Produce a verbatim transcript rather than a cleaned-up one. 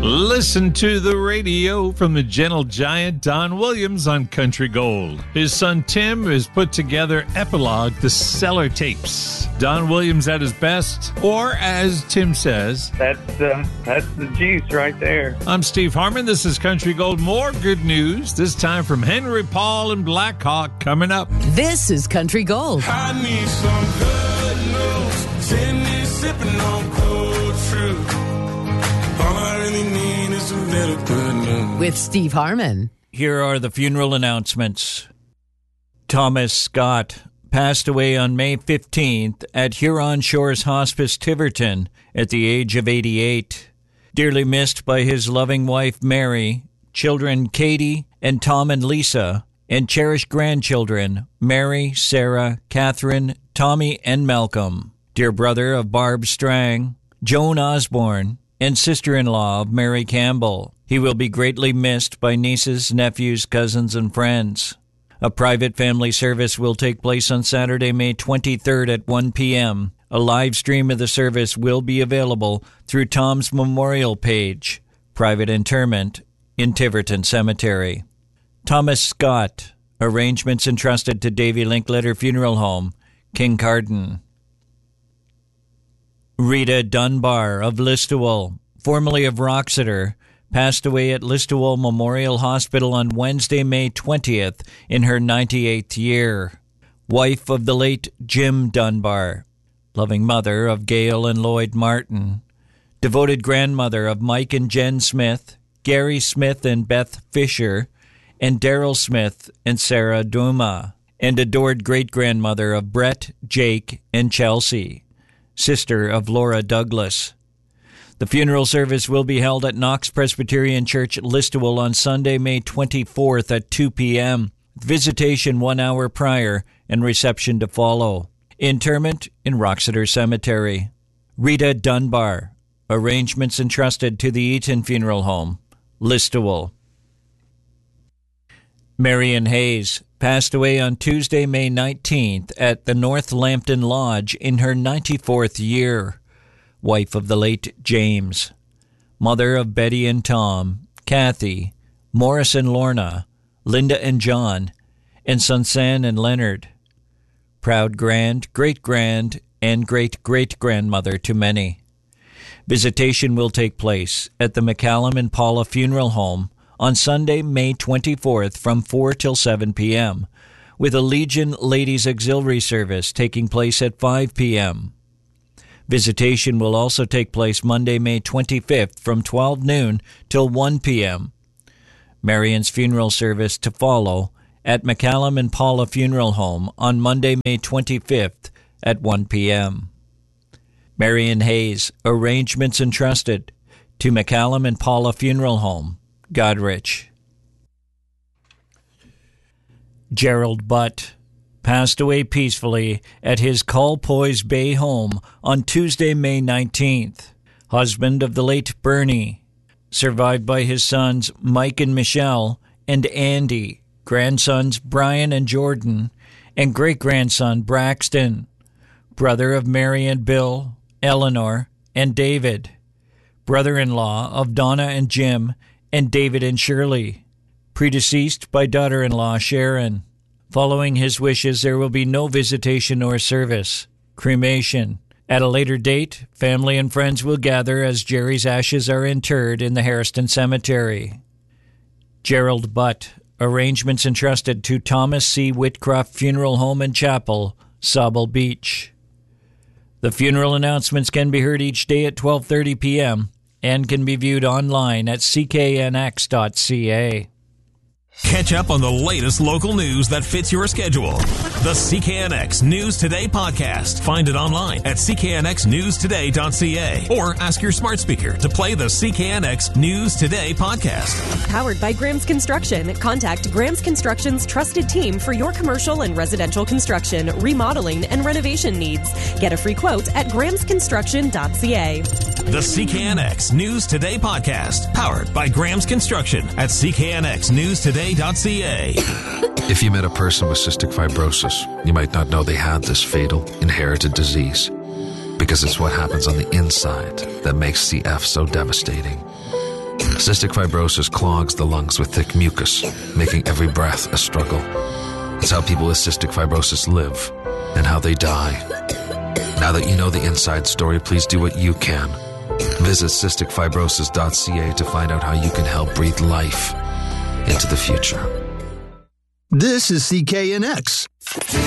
Listen to the radio from the gentle giant Don Williams on Country Gold. His son Tim has put together Epilogue, the Cellar Tapes. Don Williams at his best, or as Tim says, That's uh, that's the juice right there. I'm Steve Harmon. This is Country Gold. More good news, this time from Henry Paul and Blackhawk coming up. This is Country Gold. I need some good news. Send me sipping on cold truth. All I really need is a little good news. With Steve Harmon. Here are the funeral announcements. Thomas Scott passed away on May fifteenth at Huron Shores Hospice, Tiverton, at the age of eighty-eight. Dearly missed by his loving wife, Mary, children Katie and Tom and Lisa, and cherished grandchildren, Mary, Sarah, Catherine, Tommy, and Malcolm. Dear brother of Barb Strang, Joan Osborne, and sister-in-law of Mary Campbell. He will be greatly missed by nieces, nephews, cousins, and friends. A private family service will take place on Saturday, May twenty-third at one p.m. A live stream of the service will be available through Tom's Memorial page, Private Interment in Tiverton Cemetery. Thomas Scott, arrangements entrusted to Davy Linkletter Funeral Home, Kincardine. Rita Dunbar of Listowel, formerly of Roxeter, passed away at Listowel Memorial Hospital on Wednesday, May twentieth, in her ninety-eighth year. Wife of the late Jim Dunbar, loving mother of Gail and Lloyd Martin, devoted grandmother of Mike and Jen Smith, Gary Smith and Beth Fisher, and Daryl Smith and Sarah Duma, and adored great-grandmother of Brett, Jake, and Chelsea, sister of Laura Douglas. The funeral service will be held at Knox Presbyterian Church, Listowel on Sunday, May twenty-fourth at two p.m. Visitation one hour prior and reception to follow. Interment in Roxeter Cemetery. Rita Dunbar. Arrangements entrusted to the Eaton Funeral Home, Listowel. Marion Hayes passed away on Tuesday, May nineteenth at the North Lambton Lodge in her ninety-fourth year. Wife of the late James. Mother of Betty and Tom, Kathy, Morris and Lorna, Linda and John, and Sunsan and Leonard. Proud grand, great-grand, and great-great-grandmother to many. Visitation will take place at the McCallum and Paula Funeral Home on Sunday, May twenty-fourth from four till seven p.m., with a Legion Ladies Auxiliary service taking place at five p.m. Visitation will also take place Monday, May twenty-fifth from twelve noon till one p.m. Marion's funeral service to follow at McCallum and Paula Funeral Home on Monday, May twenty-fifth at one p.m. Marion Hayes, arrangements entrusted to McCallum and Paula Funeral Home, Godrich. Gerald Butt passed away peacefully at his Colpoys Bay home on Tuesday, May nineteenth. Husband of the late Bernie, survived by his sons Mike and Michelle and Andy, grandsons Brian and Jordan, and great-grandson Braxton, brother of Mary and Bill, Eleanor, and David, brother-in-law of Donna and Jim, and David and Shirley, predeceased by daughter-in-law Sharon. Following his wishes, there will be no visitation or service. Cremation. At a later date, family and friends will gather as Jerry's ashes are interred in the Hairston Cemetery. Gerald Butt. Arrangements entrusted to Thomas C. Whitcroft Funeral Home and Chapel, Sauble Beach. The funeral announcements can be heard each day at twelve thirty p.m. and can be viewed online at c k n x dot c a. Catch up on the latest local news that fits your schedule. The C K N X News Today podcast. Find it online at c k n x news today dot c a or ask your smart speaker to play the C K N X News Today podcast. Powered by Graham's Construction. Contact Graham's Construction's trusted team for your commercial and residential construction, remodeling, and renovation needs. Get a free quote at grahams construction dot c a. The C K N X News Today podcast. Powered by Graham's Construction at c k n x news today dot c a. If you met a person with cystic fibrosis, you might not know they had this fatal, inherited disease, because it's what happens on the inside that makes C F so devastating. Cystic fibrosis clogs the lungs with thick mucus, making every breath a struggle. It's how people with cystic fibrosis live and how they die. Now that you know the inside story, please do what you can. Visit cystic fibrosis dot c a to find out how you can help breathe life into the future. This is C K N X.